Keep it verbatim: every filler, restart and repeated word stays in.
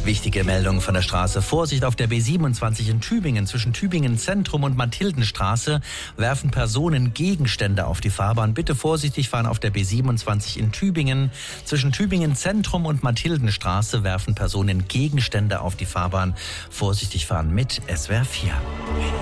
Wichtige Meldung von der Straße. Vorsicht auf der B siebenundzwanzig in Tübingen. Zwischen Tübingen Zentrum und Mathildenstraße werfen Personen Gegenstände auf die Fahrbahn. Bitte vorsichtig fahren auf der B siebenundzwanzig in Tübingen. Zwischen Tübingen Zentrum und Mathildenstraße werfen Personen Gegenstände auf die Fahrbahn. Vorsichtig fahren mit S W R vier.